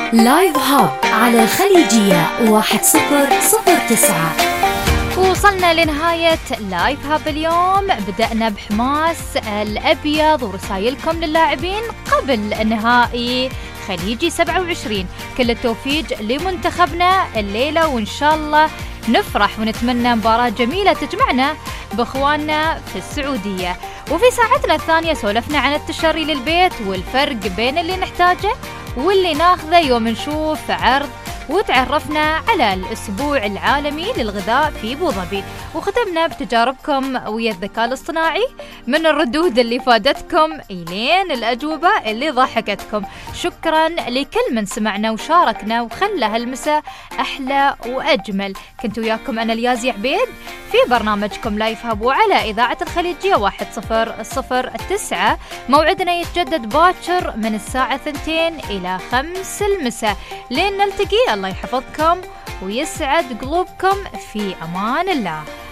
لايف هاب على الخليجية 1009. وصلنا لنهاية لايف هاب اليوم. بدأنا بحماس الأبيض ورسائلكم للاعبين قبل نهائي خليجي 27. كل التوفيق لمنتخبنا الليلة، وإن شاء الله نفرح ونتمنى مباراة جميلة تجمعنا بإخواننا في السعودية. وفي ساعتنا الثانية سولفنا عن التشري للبيت والفرق بين اللي نحتاجه واللي ناخذه يوم نشوف عرض، وتعرفنا على الأسبوع العالمي للغذاء في أبوظبي، وختمنا بتجاربكم ويا الذكاء الاصطناعي، من الردود اللي فادتكم إلين الأجوبة اللي ضحكتكم. شكرا لكل من سمعنا وشاركنا وخلى هالمساء أحلى وأجمل. كنت وياكم أنا اليازي عبيد في برنامجكم لايف هاب وعلى إذاعة الخليجية 1009. موعدنا يتجدد باكر من الساعة 2 إلى 5 المساء. لين نلتقي، الله يحفظكم ويسعد قلوبكم، في أمان الله.